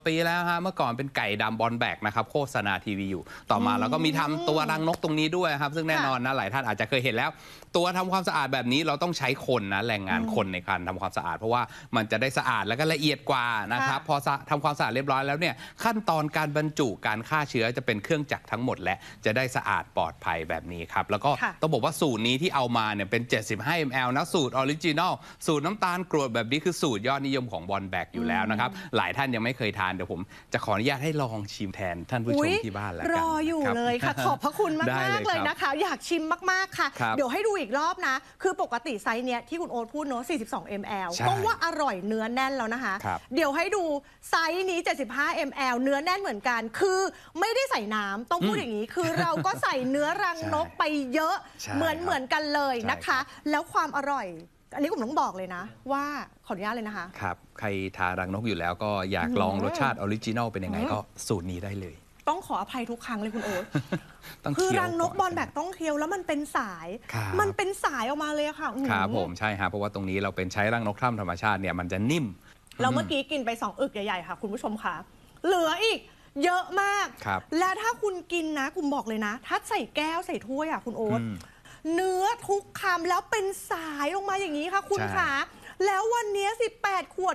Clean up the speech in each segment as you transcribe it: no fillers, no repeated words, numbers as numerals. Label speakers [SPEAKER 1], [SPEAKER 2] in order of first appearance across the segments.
[SPEAKER 1] ปีแล้วฮะเมื่อก่อนเป็นไก่ดำบอลแบกนะครับโฆษณาทีวีอยู่ต่อมาแล้วก็มีทำตัวรังนกตรงนี้ด้วยครับซึ่งแน่นอนนะหลายท่านอาจจะเคยเห็นแล้วตัวทำความสะอาดแบบนี้เราต้องใช้คนนะแรงงานคนในการทำความสะอาดเพราะว่ามันจะได้สะอาดแล้วก็ละเอียดกว่านะครับพอทำความสะอาดเรียบร้อยแล้วเนี่ยขั้นตอนการบรรจุการฆ่าเชื้อจะเป็นเครื่องจักรทั้งหมดและจะได้สะอาดปลอดภัยแบบนี้ครับแล้วก็ต้องบอกว่าสูตรนี้ที่เอามาเนี่ยเป็น75 ml นะสูตรออริจินอลสูตรน้ำตาลกรวดแบบนี้คือสูตรยอดนิยมของบอลแบกอยู่แล้วนะครับหลายท่านยังไม่เคยทานเดี๋ยวผมจะขออนุญาตให้ลองชิมแทนท่านผู้ชมที่บ้านแล้วกัน
[SPEAKER 2] รออยู่เลยค่ะขอบพระคุณมากๆเลยนะคะอยากชิมมากๆค่ะเดี๋ยวให้ดูอีกรอบนะคือปกติไซส์เนี้ยที่คุณโอ๊ตพูดเนาะ42 ml ก็ว่าอร่อยเนื้อแน่นแล้วนะคะเดี๋ยวให้ดูไซส์นี้75 ml เนื้อแน่นเหมือนกันคือไม่ได้ใส่น้ำต้องพูดอย่างนี้คือเราก็ใส่เนื้อรังนกไปเยอะเหมือนกันเลยนะคะแล้วความอร่อยอันนี้ผมต้องบอกเลยนะว่าขออนุญาตเลยนะคะ
[SPEAKER 1] ครับใครทานรังนกอยู่แล้วก็อยากลองรสชาติออริจินอลเป็นยังไงก็สูตรนี้ได้เลย
[SPEAKER 2] ต้องขออภัยทุกครั้งเลยคุณโอ๊ตคือรังนกบอลแบกต้องเคี้ยวแล้วมันเป็นสายออกมาเลยค่ะ
[SPEAKER 1] ครับผมใช่ฮะเพราะว่าตรงนี้เราเป็นใช้รังนกถ้ำธรรมชาติเนี่ยมันจะนิ่ม
[SPEAKER 2] เราเมื่อกี้กินไป2 อึกใหญ่ๆค่ะคุณผู้ชมค่ะเหลืออีกเยอะมากและถ้าคุณกินนะคุณบอกเลยนะถ้าใส่แก้วใส่ถ้วยอ่ะคุณโอ๊ตเนื้อทุกคำแล้วเป็นสายลงมาอย่างนี้ค่ะคุณขาแล้ววันนี้18 ขวด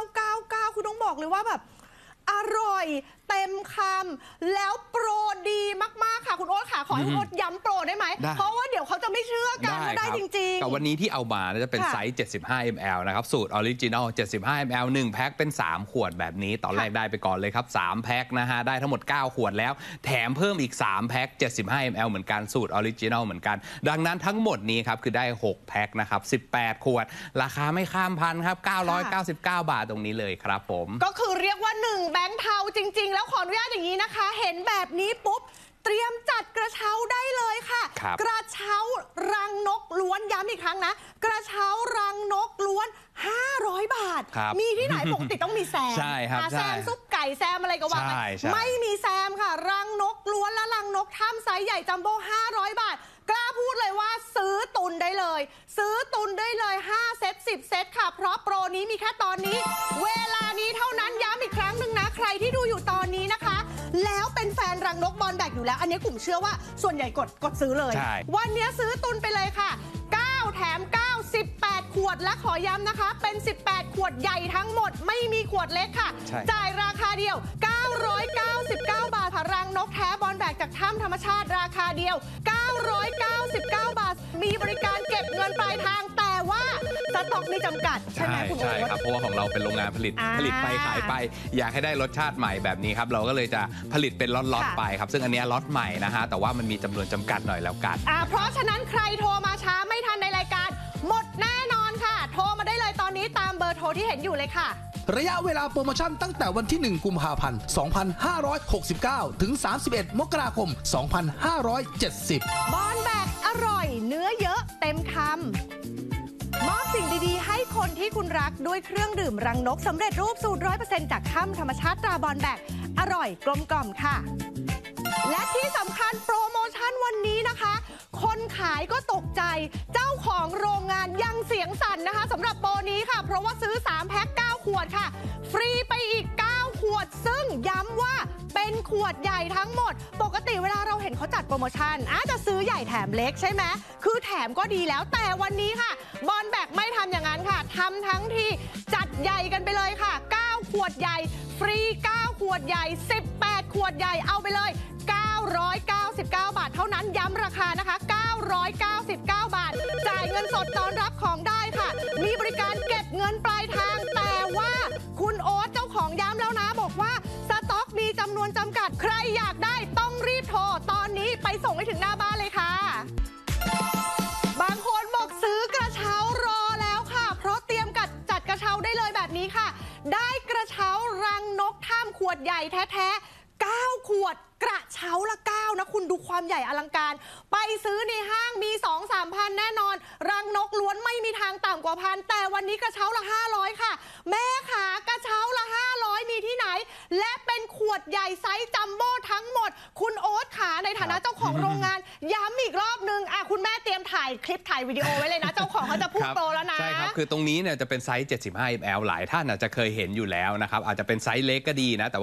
[SPEAKER 2] 999คุณต้องบอกเลยว่าแบบอร่อยเต็มคำแล้วโปรดีมากๆค่ะคุณโอ๊ตค่ะขอให้คุณโอ๊ตย้ำโปรได้ไหมเพราะว่าเดี๋ยวเขาจะไม่เชื่อกันว่าได้จริงๆ
[SPEAKER 1] แต่วันนี้ที่เอามาจะเป็นไซส์75 ml นะครับสูตรออริจินอล75 ml 1 แพ็คเป็น3 ขวดแบบนี้ตอนแรกได้ไปก่อนเลยครับ3 แพ็คนะฮะได้ทั้งหมด9 ขวดแล้วแถมเพิ่มอีก3 แพ็ค75 ml เหมือนกันสูตรออริจินอลเหมือนกันดังนั้นทั้งหมดนี้ครับคือได้6 แพ็คนะครับ18 ขวดราคาไม่ข้ามพันครับ999 บาทตรงนี้เลยครับผม
[SPEAKER 2] ก็คือเรียกว่า1 แบงค์เทาจริงๆแล้วขออนุญาตอย่างนี้นะคะเห็นแบบนี้ปุ๊บเตรียมจัดกระเช้าได้เลยค่ะกระเช้ารังนกล้วนย้ำอีกครั้งนะกระเช้ารังนกล้วน500 บาทมีที่ไหนปกติต้องมีแซมแซมซุปไก่แซมอะไรก็ว่าไปไม่มีแซมค่ะรังนกล้วนและรังนกถ้ำไซส์ใหญ่จัมโบ้500 บาทกล้าพูดเลยว่าซื้อตุนได้เลยซื้อตุนได้เลย5 เซต10 เซตค่ะเพราะโปรนี้มีแค่ตอนนี้เวลานี้เท่านั้นย้ำอีกครั้งหนึ่งนะใครที่ดูอยู่ตอนนี้นะคะแล้วเป็นแฟนรังนกบอลแบกอยู่แล้วอันนี้กลุ่มเชื่อว่าส่วนใหญ่กดซื้อเลยวันนี้ซื้อตุนไปเลยค่ะ9 แถม 9 18 ขวดและขอย้ำนะคะเป็น18 ขวดใหญ่ทั้งหมดไม่มีขวดเล็กค่ะจ่ายราคาเดียว999 บาทค่ะรังนกแท้บอลแบกจากถ้ำธรรมชาติราคาเดียว999 บาทมีบริการเก็บเงินปลายทางแต่ว่าสต็อกมีจำกัดใช่ไหมคุณโอ๊ต
[SPEAKER 1] ใช่ครับเพราะว่าของเราเป็นโรงงานผลิตไปขายไปอยากให้ได้รสชาติใหม่แบบนี้ครับเราก็เลยจะผลิตเป็นล็อตๆไปครับซึ่งอันนี้ล็อตใหม่นะฮะแต่ว่ามันมีจำนวนจำกัดหน่อยแล้วกัน
[SPEAKER 2] เพราะฉะนั้นใครโทรมาช้าไม่ทันในรายการหมดแน่นอนค่ะโทรมาได้เลยตอนนี้ตามเบอร์โทรที่เห็นอยู่เลยค่ะ
[SPEAKER 3] ระยะเวลาโปรโมชั่นตั้งแต่วันที่1 กุมภาพันธ์ 2569 ถึง 31 มกราคม 2570
[SPEAKER 2] บอลแบกอร่อยเนื้อเยอะเต็มคำมอบสิ่งดีๆให้คนที่คุณรักด้วยเครื่องดื่มรังนกสำเร็จรูปสูตร 100% จากถ้ำธรรมชาติตราบอลแบกอร่อยกลมกล่อมค่ะและที่สำคัญโปรโมชั่นวันนี้นะคะคนขายก็ตกใจเจ้าของโรงงานยังเสียงสั่นนะคะสำหรับโปรนี้ค่ะเพราะว่าซื้อ3 แพ็ค 9 ขวดค่ะฟรีไปอีก9 ขวดซึ่งย้ำว่าเป็นขวดใหญ่ทั้งหมดปกติเวลาเราเห็นเขาจัดโปรโมชั่นจะซื้อใหญ่แถมเล็กใช่ไหมคือแถมก็ดีแล้วแต่วันนี้ค่ะบอลแบกไม่ทำอย่างนั้นค่ะทำทั้งที่จัดใหญ่กันไปเลยค่ะ9 ขวดใหญ่ฟรี9 ขวดใหญ่18 ขวดใหญ่เอาไปเลย999 บาทเท่านั้นย้ำราคานะคะ999 บาทจ่ายเงินสดตอนรับของได้ค่ะมีบริการเก็บเงินปลายทางแต่ว่าคุณโอ๊ตเจ้าของย้ำแล้วนะบอกว่าสต็อกมีจำนวนจำกัดใครอยากได้ต้องรีบโทรตอนนี้ไปส่งให้ถึงหน้าบ้านเลยค่ะบางคนบอกซื้อกระเช้ารอแล้วค่ะเพราะเตรียมจัดกระเช้าได้เลยแบบนี้ค่ะได้กระเช้ารังนกถ้ำขวดใหญ่แท้9 ขวดกระเช้าละ9นะคุณดูความใหญ่อลังการไปซื้อในห้างมี 2-3 พันแน่นอนรังนกล้วนไม่มีทางต่ำกว่าพันแต่วันนี้กระเช้าละ500ค่ะแม่ขากระเช้าละ500มีที่ไหนและเป็นขวดใหญ่ไซส์จัมโบ้ทั้งหมดคุณโอ๊ตขาในฐานะเจ้าของโรงงานย้ำอีกรอบนึงคุณแม่เตรียมถ่ายคลิปถ่ายวิดีโอไว้เลยนะเจ้าของเขาจะพูดโปรแล้วนะ
[SPEAKER 1] ใช่ครับคือตรงนี้เนี่ยจะเป็นไซส์75 ml หลายท่านอาจจะเคยเห็นอยู่แล้วนะครับอาจจะเป็นไซส์เล็กก็ดีนะแต่